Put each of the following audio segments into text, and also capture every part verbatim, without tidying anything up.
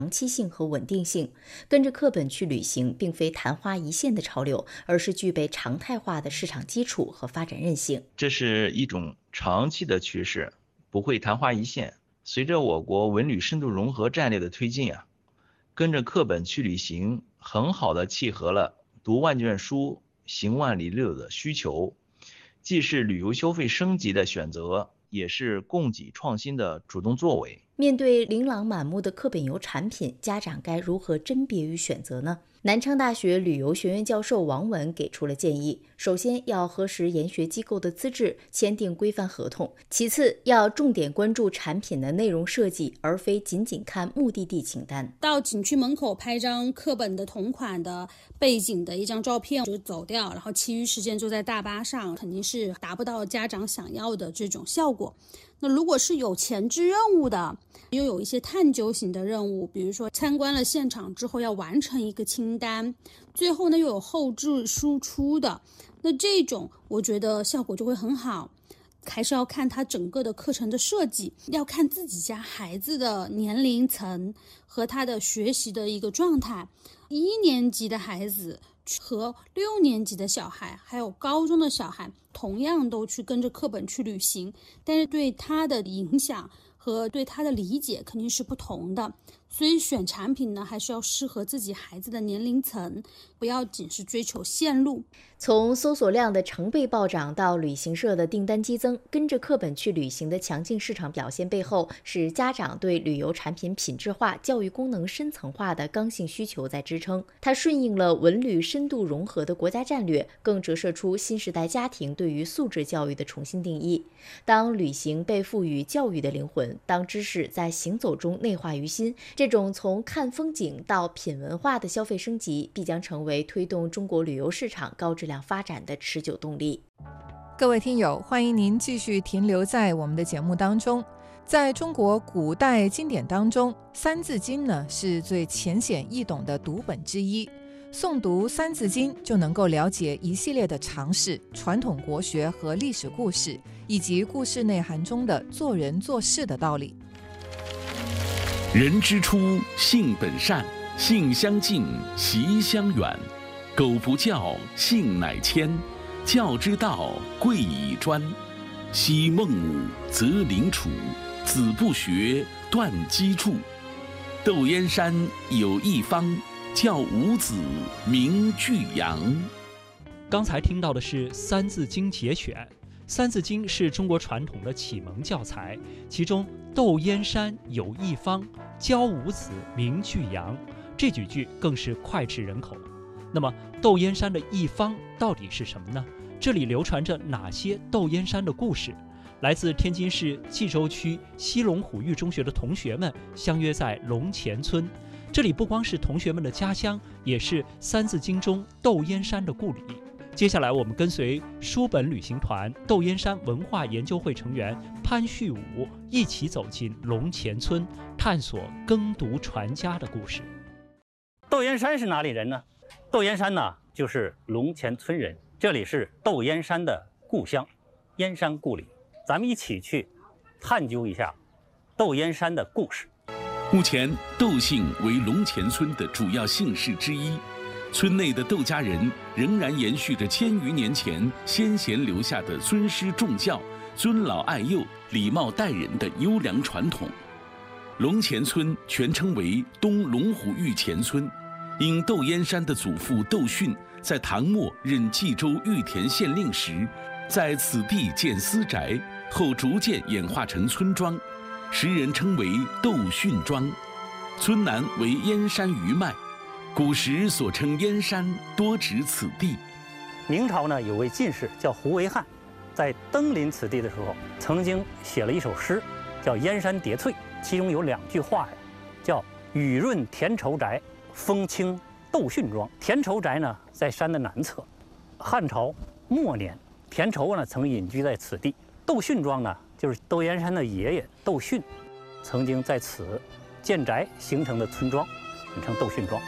长期性和稳定性。跟着课本去旅行，并非昙花一现的潮流，而是具备常态化的市场基础和发展韧性。 这是一种长期的趋势，不会昙花一现。随着我国文旅深度融合战略的推进啊，跟着课本去旅行，很好的契合了读万卷书、行万里路的需求，既是旅游消费升级的选择，也是供给创新的主动作为。 面对琳琅满目的课本游产品，家长该如何甄别与选择呢？南昌大学旅游学院教授王文给出了建议：首先要核实研学机构的资质，签订规范合同；其次要重点关注产品的内容设计，而非仅仅看目的地清单。 到景区门口拍张课本的同款的背景的一张照片就走掉，然后其余时间坐在大巴上，肯定是达不到家长想要的这种效果。那如果是有前置任务的，又有一些探究型的任务，比如说参观了现场之后要完成一个清单，最后呢又有后置输出的，那这种我觉得效果就会很好。还是要看它整个的课程的设计，要看自己家孩子的年龄层和他的学习的一个状态。一年级的孩子和六年级的小孩还有高中的小孩同样都去跟着课本去旅行，但是对他的影响和对他的理解肯定是不同的，所以选产品呢还是要适合自己孩子的年龄层，不要仅是追求线路。 从搜索量的成倍暴涨到旅行社的订单激增，跟着课本去旅行的强劲市场表现背后，是家长对旅游产品品质化、教育功能深层化的刚性需求在支撑。它顺应了文旅深度融合的国家战略，更折射出新时代家庭对于素质教育的重新定义。当旅行被赋予教育的灵魂，当知识在行走中内化于心，这种从看风景到品文化的消费升级，必将成为推动中国旅游市场高质量发展的持久动力。 各位听友，欢迎您继续停留在我们的节目当中。在中国古代经典当中，《三字经》呢是最浅显易懂的读本之一。诵读《三字经》就能够了解一系列的常识、传统国学和历史故事，以及故事内涵中的做人做事的道理。 人之初，性本善，性相近，习相远。苟不教，性乃迁。教之道，贵以专。昔孟武，择邻处。子不学，断机杼。窦燕山有一方，教五子，名俱扬。 刚才听到的是《三字经》节选。《三字经》是中国传统的启蒙教材，其中窦燕山有一方，教五子，名俱扬，这几句更是脍炙人口。那么窦燕山的一方到底是什么呢？这里流传着哪些窦燕山的故事？来自天津市蓟州区西龙虎峪中学的同学们相约在龙前村，这里不光是同学们的家乡，也是《三字经》中窦燕山的故里。接下来我们跟随书本旅行团窦燕山文化研究会成员潘旭武一起走进龙前村，探索耕读传家的故事。 窦燕山是哪里人呢？窦燕山呢，就是龙前村人，这里是窦燕山的故乡，燕山故里。咱们一起去探究一下窦燕山的故事。 目前，窦姓为龙前村的主要姓氏之一。村内的窦家人仍然延续着千余年前先贤留下的尊师重教、尊老爱幼、礼貌待人的优良传统。龙前村全称为东龙虎峪前村，因窦燕山的祖父窦训在唐末任冀州玉田县令时，在此地建私宅，后逐渐演化成村庄，时人称为窦训庄。村南为燕山余脉，古时所称燕山多指此地。 明朝呢，有位进士叫胡惟汉，在登临此地的时候，曾经写了一首诗，叫《燕山叠翠》，其中有两句话呀，叫“雨润田畴宅，风清窦训庄”。田畴宅呢，在山的南侧。汉朝末年，田畴呢曾隐居在此地。窦训庄呢，就是窦燕山的爷爷窦训，曾经在此建宅形成的村庄，名称窦训庄。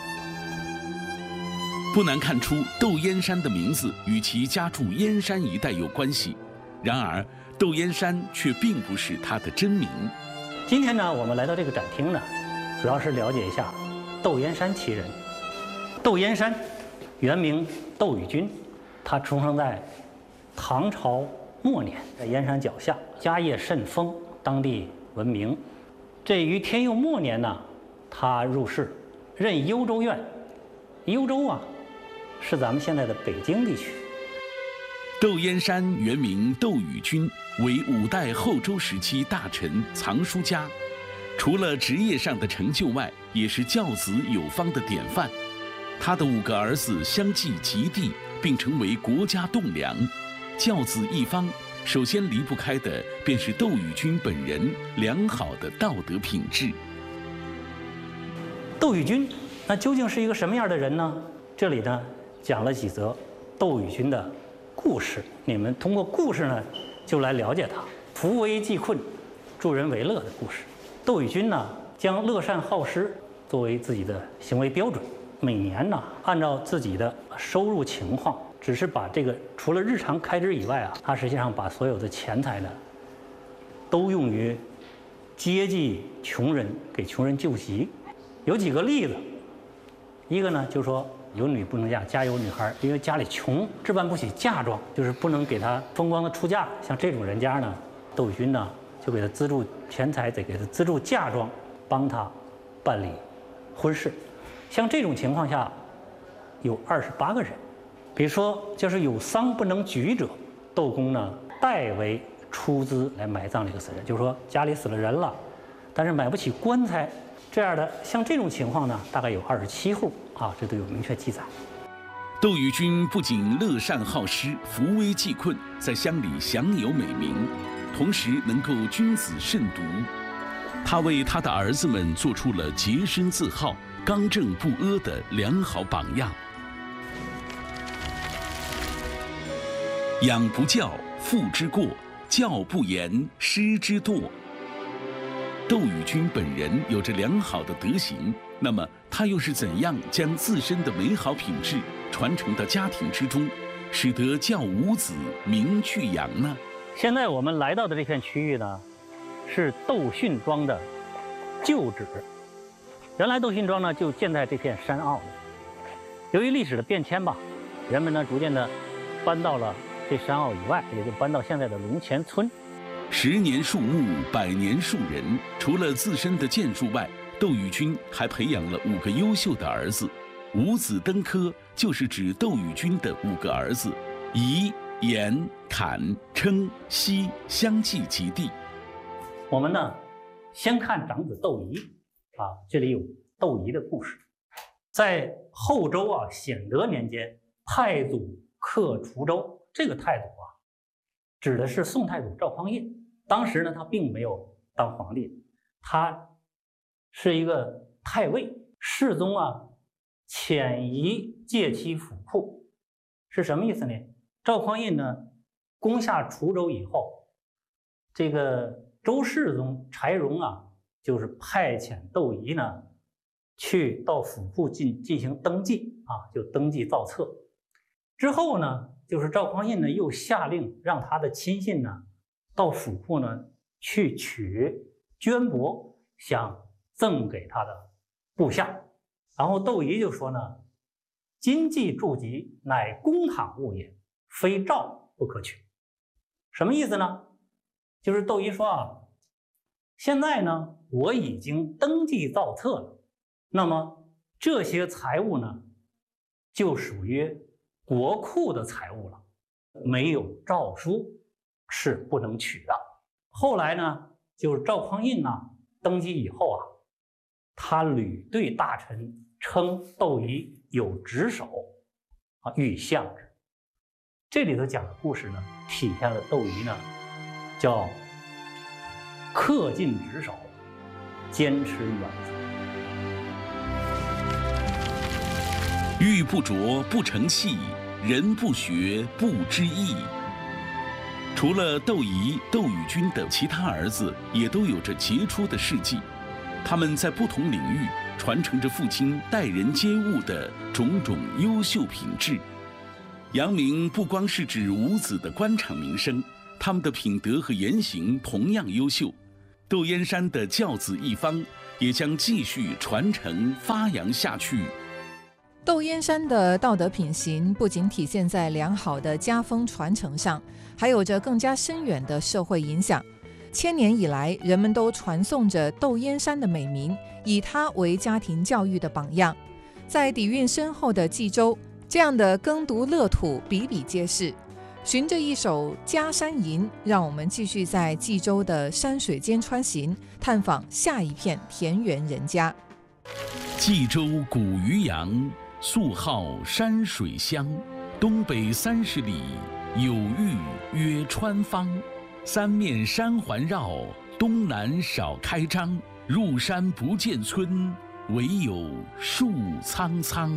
不难看出，窦燕山的名字与其家住燕山一带有关系。然而，窦燕山却并不是他的真名。 今天呢，我们来到这个展厅呢， 主要是了解一下窦燕山其人。窦燕山原名窦宇君，他出生在唐朝末年，在燕山脚下，家业甚丰，当地闻名。这于天佑末年呢，他入仕，任幽州院。幽州啊，是咱们现在的北京地区。 窦燕山原名窦宇君，为五代后周时期大臣、藏书家。除了职业上的成就外，也是教子有方的典范。他的五个儿子相继及第，并成为国家栋梁。教子一方，首先离不开的便是窦宇君本人良好的道德品质。 窦宇君，那究竟是一个什么样的人呢？这里呢讲了几则窦宇君的故事，你们通过故事呢就来了解他扶危济困、助人为乐的故事。窦宇君呢将乐善好施作为自己的行为标准，每年呢按照自己的收入情况，只是把这个除了日常开支以外啊，他实际上把所有的钱财呢都用于接济穷人，给穷人救急。有几个例子，一个呢就是说有女不能嫁，家有女孩，因为家里穷，置办不起嫁妆，就是不能给她风光的出嫁。像这种人家呢，窦宇君呢就给他资助钱财，得给他资助嫁妆，帮他办理婚事。像这种情况下，有二十八个人。比如说，就是有丧不能举者，窦公呢代为出资来埋葬这个死人。就是说家里死了人了，但是买不起棺材，这样的像这种情况呢，大概有二十七户啊，这都有明确记载。 窦宇君不仅乐善好施、扶危济困，在乡里享有美名，同时能够君子慎独。他为他的儿子们做出了洁身自好、刚正不阿的良好榜样。养不教，父之过；教不严，师之惰。窦宇君本人有着良好的德行，那么他又是怎样将自身的美好品质传承到家庭之中，使得教五子名去扬呢？ 现在我们来到的这片区域呢，是窦训庄的旧址。原来窦训庄呢就建在这片山坳里，由于历史的变迁吧，人们呢逐渐的搬到了这山坳以外，也就搬到现在的龙前村。 十年树木，百年树人。除了自身的建树外，窦宇君还培养了五个优秀的儿子。五子登科就是指窦宇君的五个儿子，仪、颜、侃、称、西相继及第。 我们呢，先看长子窦仪啊，这里有窦仪的故事。在后周啊，显德年间，太祖克滁州。这个太祖啊，指的是宋太祖赵匡胤。当时呢，他并没有当皇帝，他是一个太尉。世宗啊，遣移借其府库，是什么意思呢？赵匡胤呢，攻下滁州以后，这个周世宗柴荣啊，就是派遣窦仪呢，去到府库进进行登记啊，就登记造册。之后呢，就是赵匡胤呢又下令让他的亲信呢到府库呢去取绢帛，想赠给他的部下。然后窦仪就说呢：“今既筑籍，乃公堂物也，非诏不可取。”什么意思呢？就是窦仪说啊，现在呢我已经登记造册了，那么这些财物呢就属于国库的财物了，没有诏书是不能取的。后来呢，就是赵匡胤呢登基以后啊，他屡对大臣称窦仪有职守啊，欲相之。这里头讲的故事呢，体现了窦仪呢叫恪尽职守，坚持原则。 玉不琢不成器，人不学不知义。除了窦仪、窦宇君的其他儿子也都有着杰出的事迹，他们在不同领域传承着父亲待人接物的种种优秀品质。扬名不光是指五子的官场名声，他们的品德和言行同样优秀。窦燕山的教子一方， 也将继续传承发扬下去。 窦燕山的道德品行不仅体现在良好的家风传承上，还有着更加深远的社会影响。千年以来，人们都传颂着窦燕山的美名，以他为家庭教育的榜样。在底蕴深厚的冀州，这样的耕读乐土比比皆是。循着一首《家山吟》，让我们继续在冀州的山水间穿行，探访下一片田园人家。 冀州古渔阳，素号山水乡。东北三十里，有域曰川芳。三面山环绕，东南少开张。入山不见村，唯有树苍苍。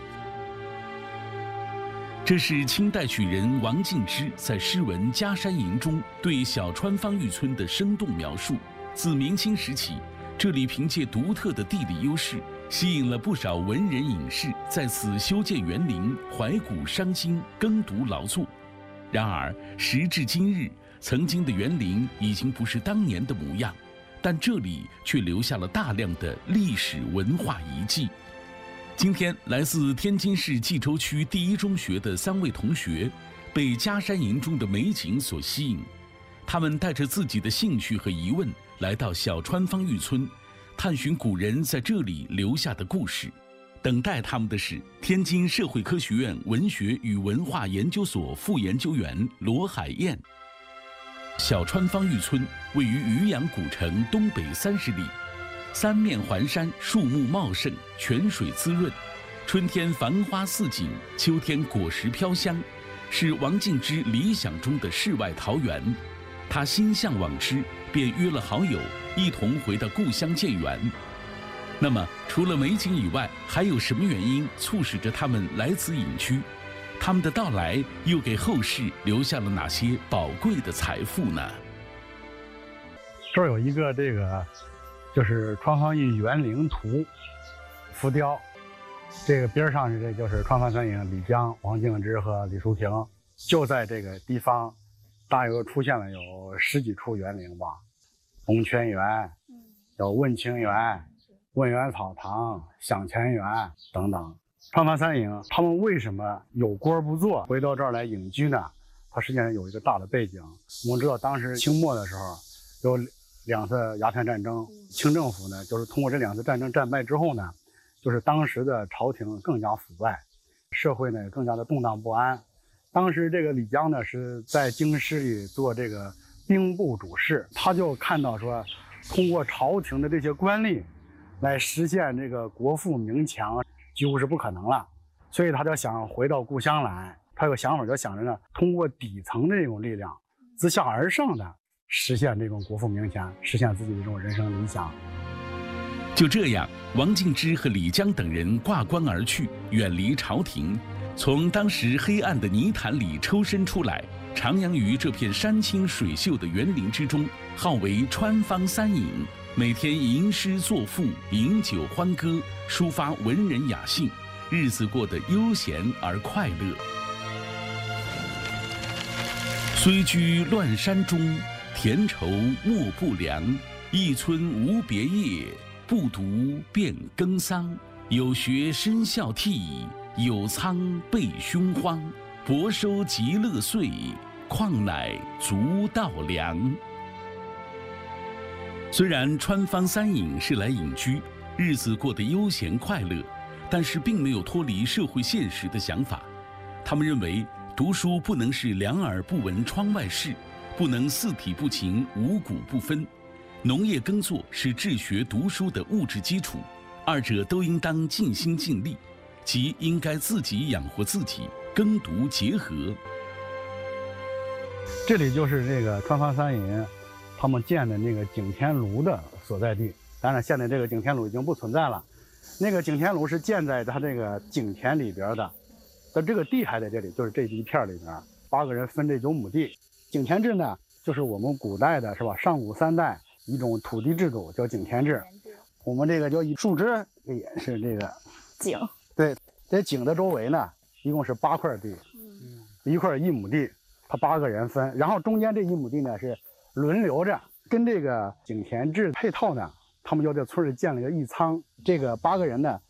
这是清代曲人王敬之在诗文《家山吟》中对小川芳峪村的生动描述。自明清时起，这里凭借独特的地理优势，吸引了不少文人隐士在此修建园林、怀古伤今、耕读劳作。然而，时至今日，曾经的园林已经不是当年的模样，但这里却留下了大量的历史文化遗迹。今天，来自天津市冀州区第一中学的三位同学，被《家山吟》中的美景所吸引。他们带着自己的兴趣和疑问，来到小川芳峪村，探寻古人在这里留下的故事。等待他们的是天津社会科学院文学与文化研究所副研究员罗海燕。小川芳峪村位于渔阳古城东北三十里，三面环山，树木茂盛，泉水滋润，春天繁花似锦，秋天果实飘香，是王敬之理想中的世外桃源。他心向往之，便约了好友一同回到故乡建园。那么，除了美景以外，还有什么原因促使着他们来此隐居？他们的到来又给后世留下了哪些宝贵的财富呢？ 这儿有一个这个，就是川芳峪园林图浮雕，这个边上是这就是川芳三影李江、王敬之和李淑萍，就在这个地方，大约出现了有十几处园林吧，红泉园，有问清园、问园草堂、享前园等等。川芳三影他们为什么有锅不做，回到这儿来隐居呢？它实际上有一个大的背景。我们知道当时清末的时候有两次鸦片战争，清政府呢就是通过这两次战争战败之后呢，就是当时的朝廷更加腐败，社会呢更加的动荡不安。当时这个李江呢是在京师里做这个兵部主事，他就看到说通过朝廷的这些官吏来实现这个国富民强几乎是不可能了，所以他就想回到故乡来。他有个想法，就想着呢，通过底层的这种力量，自下而上的实现这种国富民强，实现自己的这种人生理想。 就这样，王敬之和李江等人挂冠而去，远离朝廷，从当时黑暗的泥潭里抽身出来，徜徉于这片山清水秀的园林之中，号为川芳三影。每天吟诗作赋，饮酒欢歌，抒发文人雅兴，日子过得悠闲而快乐。虽居乱山中，田畴莫不良。一村无别业，不独便耕桑。有学身孝悌，有仓备凶荒。薄收极乐岁，况乃足道良。虽然川芳三影是来隐居，日子过得悠闲快乐，但是并没有脱离社会现实的想法。他们认为，读书不能是两耳不闻窗外事，不能四体不勤，五谷不分。农业耕作是治学读书的物质基础，二者都应当尽心尽力，即应该自己养活自己，耕读结合。 这里就是这个川芳三影他们建的那个景天炉的所在地。当然现在这个景天炉已经不存在了，那个景天炉是建在它这个景田里边的，但这个地还在这里，就是这一片里边，八个人分这九亩地。景田制呢，就是我们古代的是吧，上古三代一种土地制度，叫景田制。我们这个叫以树枝也是这个景， 对，在景的周围呢，一共是八块地，嗯，一块一亩地，他八个人分，然后中间这一亩地呢是轮流着，跟这个景田制配套呢，他他们就在村里建了个义仓。这个八个人呢，